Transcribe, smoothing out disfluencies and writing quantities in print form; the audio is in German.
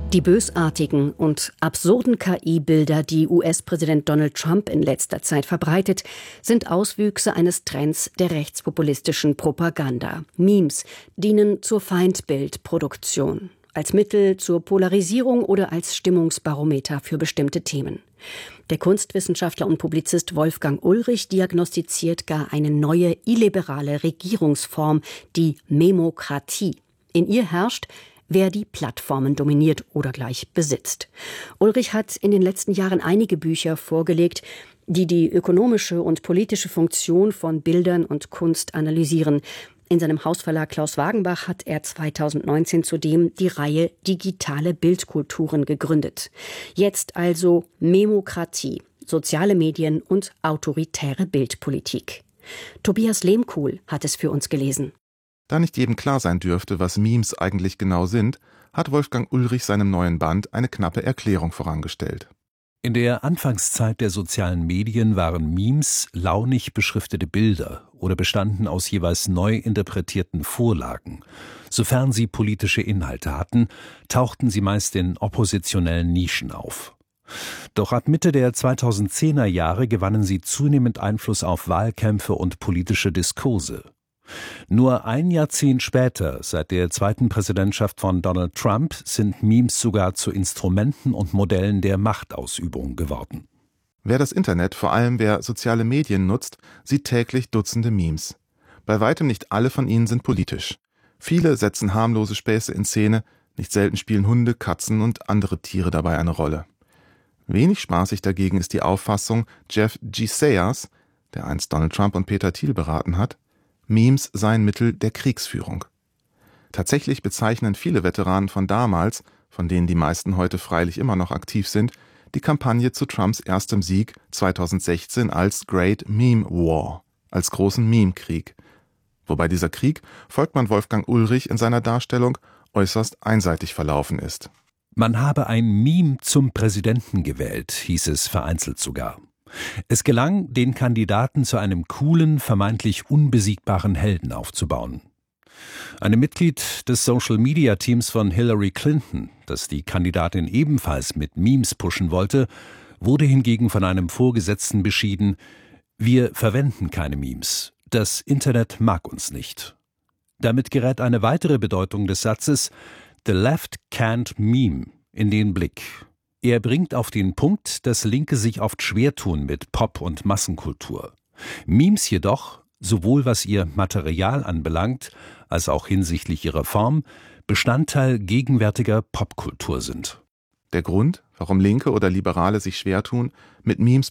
Die bösartigen und absurden KI-Bilder, die US-Präsident Donald Trump in letzter Zeit verbreitet, sind Auswüchse eines Trends der rechtspopulistischen Propaganda. Memes dienen zur Feindbildproduktion, als Mittel zur Polarisierung oder als Stimmungsbarometer für bestimmte Themen. Der Kunstwissenschaftler und Publizist Wolfgang Ulrich diagnostiziert gar eine neue illiberale Regierungsform, die Memokratie. In ihr herrscht, wer die Plattformen dominiert oder gleich besitzt. Ulrich hat in den letzten Jahren einige Bücher vorgelegt, die die ökonomische und politische Funktion von Bildern und Kunst analysieren. In seinem Hausverlag Klaus Wagenbach hat er 2019 zudem die Reihe Digitale Bildkulturen gegründet. Jetzt also Memokratie, soziale Medien und autoritäre Bildpolitik. Tobias Lehmkuhl hat es für uns gelesen. Da nicht jedem klar sein dürfte, was Memes eigentlich genau sind, hat Wolfgang Ulrich seinem neuen Band eine knappe Erklärung vorangestellt. In der Anfangszeit der sozialen Medien waren Memes launig beschriftete Bilder oder bestanden aus jeweils neu interpretierten Vorlagen. Sofern sie politische Inhalte hatten, tauchten sie meist in oppositionellen Nischen auf. Doch ab Mitte der 2010er Jahre gewannen sie zunehmend Einfluss auf Wahlkämpfe und politische Diskurse. Nur ein Jahrzehnt später, seit der zweiten Präsidentschaft von Donald Trump, sind Memes sogar zu Instrumenten und Modellen der Machtausübung geworden. Wer das Internet, vor allem wer soziale Medien nutzt, sieht täglich Dutzende Memes. Bei weitem nicht alle von ihnen sind politisch. Viele setzen harmlose Späße in Szene, nicht selten spielen Hunde, Katzen und andere Tiere dabei eine Rolle. Wenig spaßig dagegen ist die Auffassung Jeff Sessions, der einst Donald Trump und Peter Thiel beraten hat, Memes seien Mittel der Kriegsführung. Tatsächlich bezeichnen viele Veteranen von damals, von denen die meisten heute freilich immer noch aktiv sind, die Kampagne zu Trumps erstem Sieg 2016 als Great Meme War, als großen Meme-Krieg. Wobei dieser Krieg, folgt man Wolfgang Ulrich in seiner Darstellung, äußerst einseitig verlaufen ist. Man habe ein Meme zum Präsidenten gewählt, hieß es vereinzelt sogar. Es gelang, den Kandidaten zu einem coolen, vermeintlich unbesiegbaren Helden aufzubauen. Einem Mitglied des Social-Media-Teams von Hillary Clinton, das die Kandidatin ebenfalls mit Memes pushen wollte, wurde hingegen von einem Vorgesetzten beschieden: Wir verwenden keine Memes. Das Internet mag uns nicht. Damit gerät eine weitere Bedeutung des Satzes "The left can't meme" in den Blick. Er bringt auf den Punkt, dass Linke sich oft schwer tun mit Pop- und Massenkultur. Memes jedoch, sowohl was ihr Material anbelangt, als auch hinsichtlich ihrer Form, Bestandteil gegenwärtiger Popkultur sind. Der Grund, warum Linke oder Liberale sich schwer tun, mit Memes